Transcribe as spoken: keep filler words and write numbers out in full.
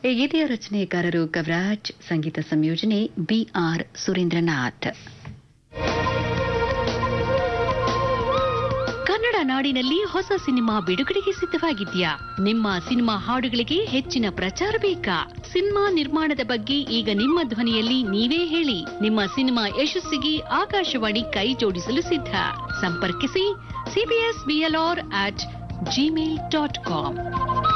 ಈ ಗೀತೆಯ ರಚನೆಕಾರರು ಕವಿರಾಜ್, ಸಂಗೀತ ಸಂಯೋಜನೆ ಬಿ ಆರ್ ಸುರೇಂದ್ರನಾಥ್. ಕನ್ನಡ ನಾಡಿನಲ್ಲಿ ಹೊಸ ಸಿನಿಮಾ ಬಿಡುಗಡೆಗೆ ಸಿದ್ಧವಾಗಿದ್ಯಾ? ನಿಮ್ಮ ಸಿನಿಮಾ ಹಾಡುಗಳಿಗೆ ಹೆಚ್ಚಿನ ಪ್ರಚಾರ ಬೇಕಾ? ಸಿನಿಮಾ ನಿರ್ಮಾಣದ ಬಗ್ಗೆ ಈಗ ನಿಮ್ಮ ಧ್ವನಿಯಲ್ಲಿ ನೀವೇ ಹೇಳಿ. ನಿಮ್ಮ ಸಿನಿಮಾ ಯಶಸ್ಸಿಗೆ ಆಕಾಶವಾಣಿ ಕೈ ಜೋಡಿಸಲು ಸಿದ್ಧ. ಸಂಪರ್ಕಿಸಿ CBS BLR at Gmail dot com.